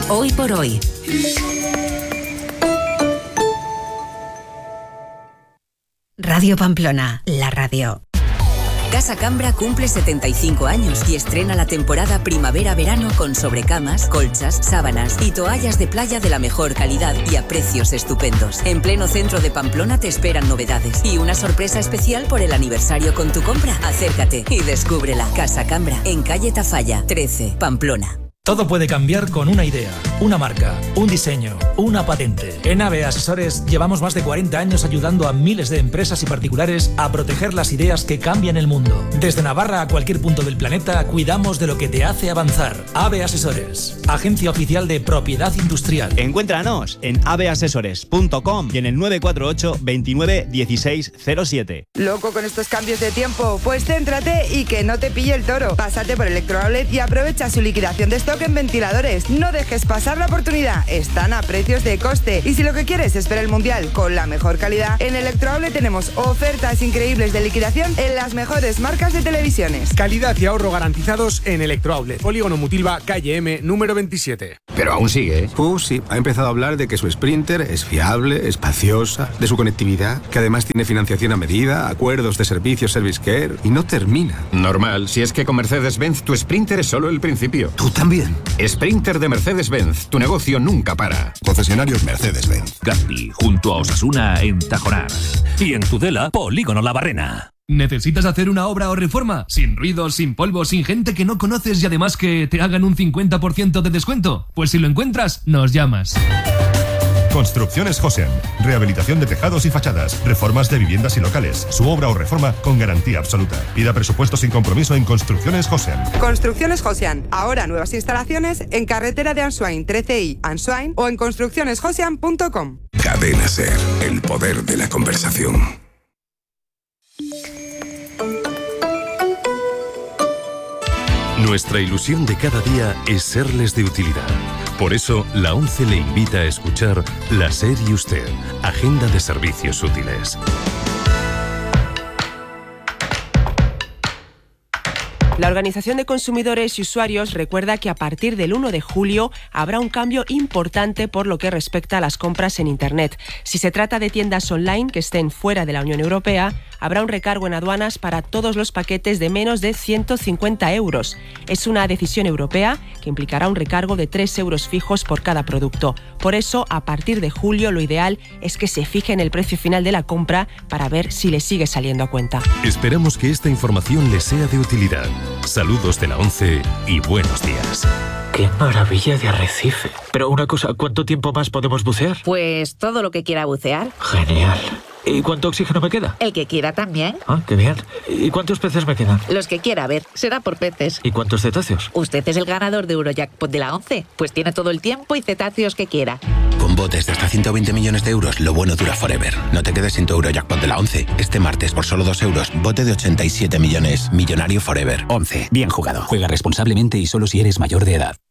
Hoy por hoy. Radio Pamplona, la radio. Casa Cambra cumple 75 años y estrena la temporada primavera-verano con sobrecamas, colchas, sábanas y toallas de playa de la mejor calidad y a precios estupendos. En pleno centro de Pamplona te esperan novedades y una sorpresa especial por el aniversario con tu compra. Acércate y descúbrela. Casa Cambra, en calle Tafalla, 13, Pamplona. Todo puede cambiar con una idea, una marca, un diseño, una patente. En AVE Asesores llevamos más de 40 años ayudando a miles de empresas y particulares a proteger las ideas que cambian el mundo. Desde Navarra a cualquier punto del planeta, cuidamos de lo que te hace avanzar. AVE Asesores, agencia oficial de propiedad industrial. Encuéntranos en aveasesores.com y en el 948 29 16 07. ¿Loco con estos cambios de tiempo? Pues céntrate y que no te pille el toro. Pásate por Electrooutlet y aprovecha su liquidación de stock en ventiladores. No dejes pasar la oportunidad. Están a precios de coste. Y si lo que quieres es ver el Mundial con la mejor calidad, en Electrooutlet tenemos ofertas increíbles de liquidación en las mejores marcas de televisiones. Calidad y ahorro garantizados en Electrooutlet. Polígono Mutilva, calle M, número 27. Pero aún sigue, ¿eh? Sí. Ha empezado a hablar de que su Sprinter es fiable, espaciosa, de su conectividad, que además tiene financiación a medida, acuerdos de servicios Service Care, y no termina. Normal, si es que con Mercedes-Benz tu Sprinter es solo el principio. ¿Tú también? Sprinter de Mercedes-Benz, tu negocio nunca para. Concesionarios Mercedes-Benz. Gaspi, junto a Osasuna en Tajonar. Y en Tudela, Polígono La Barrena. ¿Necesitas hacer una obra o reforma? Sin ruido, sin polvo, sin gente que no conoces y además que te hagan un 50% de descuento. Pues si lo encuentras, nos llamas. Construcciones Josian. Rehabilitación de tejados y fachadas. Reformas de viviendas y locales. Su obra o reforma con garantía absoluta. Pida presupuesto sin compromiso en Construcciones Josian. Construcciones Josian. Ahora nuevas instalaciones en carretera de Answain 13i, Answain o en construccionesjosian.com. Cadena SER. El poder de la conversación. Nuestra ilusión de cada día es serles de utilidad. Por eso, la ONCE le invita a escuchar La SER y Usted, Agenda de Servicios Útiles. La Organización de Consumidores y Usuarios recuerda que a partir del 1 de julio habrá un cambio importante por lo que respecta a las compras en Internet. Si se trata de tiendas online que estén fuera de la Unión Europea, habrá un recargo en aduanas para todos los paquetes de menos de 150 euros. Es una decisión europea que implicará un recargo de 3 euros fijos por cada producto. Por eso, a partir de julio, lo ideal es que se fije en el precio final de la compra para ver si le sigue saliendo a cuenta. Esperamos que esta información les sea de utilidad. Saludos de la ONCE y buenos días. ¡Qué maravilla de arrecife! Pero una cosa, ¿cuánto tiempo más podemos bucear? Pues todo lo que quiera bucear. Genial. ¿Y cuánto oxígeno me queda? El que quiera también. Ah, qué bien. ¿Y cuántos peces me quedan? Los que quiera, a ver, será por peces. ¿Y cuántos cetáceos? Usted es el ganador de Eurojackpot de la ONCE. Pues tiene todo el tiempo y cetáceos que quiera. Con botes de hasta 120 millones de euros, lo bueno dura forever. No te quedes sin tu Eurojackpot de la ONCE. Este martes, por solo 2 euros, bote de 87 millones. Millonario forever. 11. Bien jugado. Juega responsablemente y solo si eres mayor de edad.